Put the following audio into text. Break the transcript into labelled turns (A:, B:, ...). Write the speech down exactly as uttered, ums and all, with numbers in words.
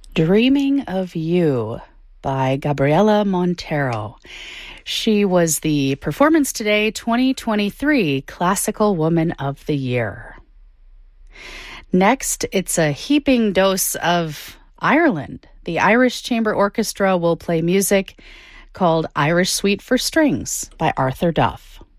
A: Dreaming of You by Gabriela Montero. She was the Performance Today twenty twenty-three Classical Woman of the Year. Next, it's a heaping dose of Ireland. The Irish Chamber Orchestra will play music called Irish Suite for Strings by Arthur Duff.